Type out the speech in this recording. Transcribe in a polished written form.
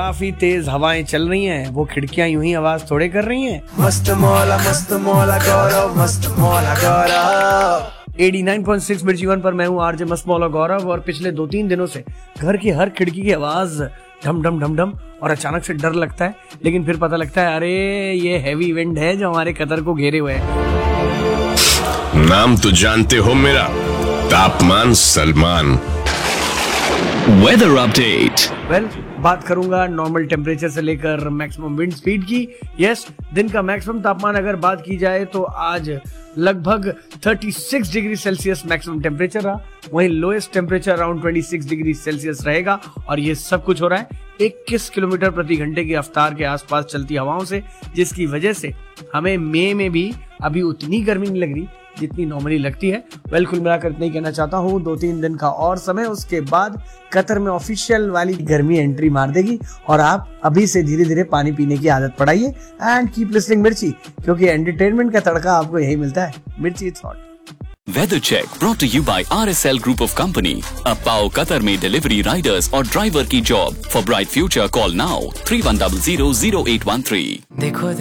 काफी तेज हवाएं चल रही हैं, वो खिड़कियां यूं ही आवाज थोड़े कर रही हैं। मस्त मौला गौरव, मस्त मौला गौरव। 89.6 मिर्ची वन पर मैं हूँ आरजे मस्त मौला गौरव, और पिछले 2-3 दिनों से घर की हर खिड़की की आवाज ढम ढम ढम ढम, और अचानक से डर लगता है, लेकिन फिर पता लगता है अरे ये हैवी विंड है जो हमारे कतर को घेरे हुए है। नाम तो जानते हो मेरा, तापमान सलमान। Weather update. बात करूंगा नॉर्मल टेम्परेचर से लेकर मैक्सिमम विंड स्पीड की। यस, दिन का मैक्सिमम तापमान अगर बात की जाए तो आज लगभग 36 डिग्री सेल्सियस मैक्सिमम टेम्परेचर रहा, वहीं lowest temperature around 26 degree Celsius रहेगा। और ये सब कुछ हो रहा है 21 किलोमीटर प्रति घंटे की रफ्तार के आसपास चलती हवाओं से, जिसकी वजह से हमें मई में भी अभी उतनी गर्मी नहीं लग रही जितनी नॉर्मली लगती है। कुल मिलाकर इतना ही कहना चाहता हूँ, 2-3 दिन का और समय, उसके बाद कतर में ऑफिशियल वाली गर्मी एंट्री मार देगी और आप अभी से धीरे धीरे पानी पीने की आदत पड़ाइए। एंड कीप लिसनिंग मिर्ची, क्योंकि एंटरटेनमेंट का तड़का आपको यही मिलता है। मिर्ची it's hot. Weather check brought to you bye RSL group of company. अब पाओ कतर में डिलीवरी, राइडर्स और ड्राइवर की job. For bright future call now 31000813। देखो